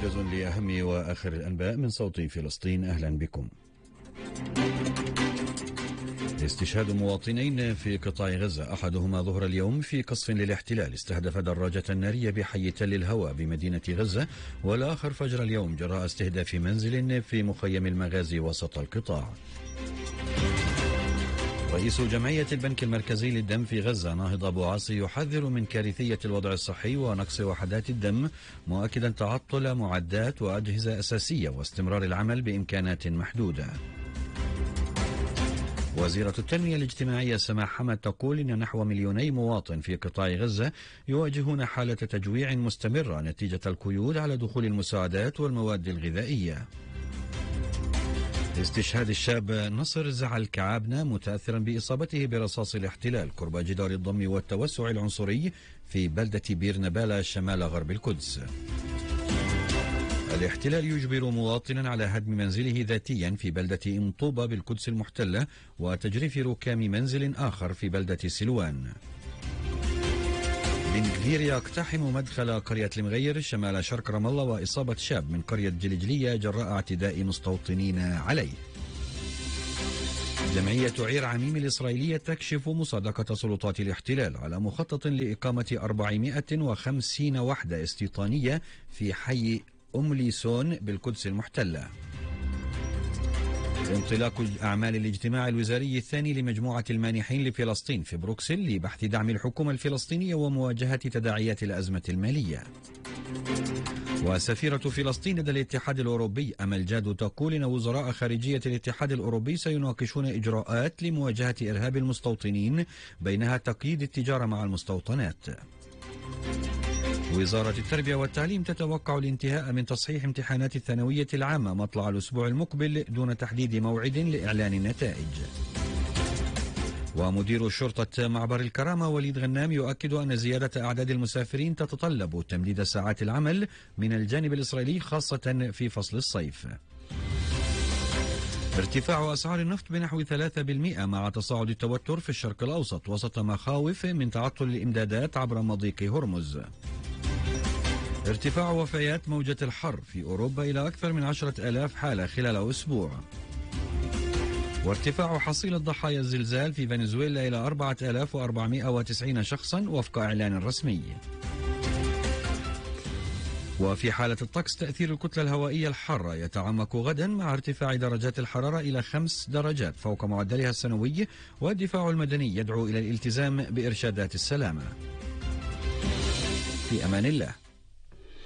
موجز لأهم وآخر الأنباء من صوت فلسطين. أهلا بكم. استشهاد مواطنين في قطاع غزة، أحدهما ظهر اليوم في قصف للاحتلال استهدف دراجة نارية بحي تل الهوى بمدينة غزة، والآخر فجر اليوم جراء استهداف منزل في مخيم المغازي وسط القطاع. رئيس جمعية البنك المركزي للدم في غزة ناهض أبو عاصي يحذر من كارثية الوضع الصحي ونقص وحدات الدم، مؤكدا تعطل معدات وأجهزة أساسية واستمرار العمل بإمكانات محدودة. وزيرة التنمية الاجتماعية سماح حمد تقول إن نحو 2,000,000 مواطن في قطاع غزة يواجهون حالة تجويع مستمرة نتيجة القيود على دخول المساعدات والمواد الغذائية. استشهاد الشاب نصر زعل كعابنة متأثرا بإصابته برصاص الاحتلال قرب جدار الضم والتوسع العنصري في بلدة بير نبالة شمال غرب القدس. الاحتلال يجبر مواطنا على هدم منزله ذاتيا في بلدة انطوبة بالقدس المحتلة وتجريف ركام منزل آخر في بلدة سلوان. بن كفير يقتحم مدخل قرية المغير شمال شرق رام الله وإصابة شاب من قرية جلجلية جراء اعتداء مستوطنين عليه. جمعية عير عميم الإسرائيلية تكشف مصادقة سلطات الاحتلال على مخطط لإقامة 450 وحدة استيطانية في حي ليسون بالقدس المحتلة. انطلاق أعمال الاجتماع الوزاري الثاني لمجموعة المانحين لفلسطين في بروكسل لبحث دعم الحكومة الفلسطينية ومواجهة تداعيات الأزمة المالية. وسفيرة فلسطين لدى الاتحاد الأوروبي أمل جاد تقول إن وزراء خارجية الاتحاد الأوروبي سيناقشون إجراءات لمواجهة إرهاب المستوطنين، بينها تقييد التجارة مع المستوطنات. وزارة التربية والتعليم تتوقع الانتهاء من تصحيح امتحانات الثانوية العامة مطلع الأسبوع المقبل دون تحديد موعد لإعلان النتائج. ومدير شرطة معبر الكرامة وليد غنام يؤكد أن زيادة أعداد المسافرين تتطلب تمديد ساعات العمل من الجانب الإسرائيلي خاصة في فصل الصيف. ارتفاع أسعار النفط بنحو 3% مع تصاعد التوتر في الشرق الأوسط وسط مخاوف من تعطل الإمدادات عبر مضيق هرمز. ارتفاع وفيات موجة الحر في أوروبا إلى أكثر من 10,000 حالة خلال أسبوع. وارتفاع حصيلة ضحايا الزلزال في فنزويلا إلى 4,490 شخصا وفق إعلان رسمي. وفي حالة الطقس، تأثير الكتلة الهوائية الحارة يتعمق غدا مع ارتفاع درجات الحرارة إلى 5 درجات فوق معدلها السنوي، والدفاع المدني يدعو إلى الالتزام بإرشادات السلامة. في أمان الله.